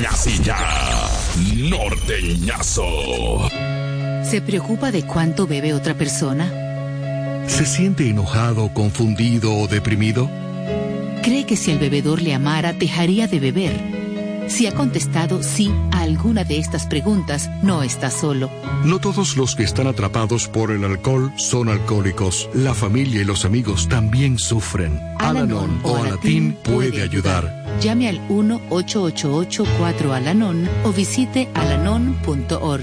Norteñas y ya. Norteñazo. ¿Se preocupa de cuánto bebe otra persona? ¿Se siente enojado, confundido o deprimido? ¿Cree que si el bebedor le amara, dejaría de beber? Si ha contestado sí a alguna de estas preguntas, no está solo. No todos los que están atrapados por el alcohol son alcohólicos. La familia y los amigos también sufren. Al-Anon o Alatín puede ayudar. Llame al 1-888-4-ALANON o visite alanon.org.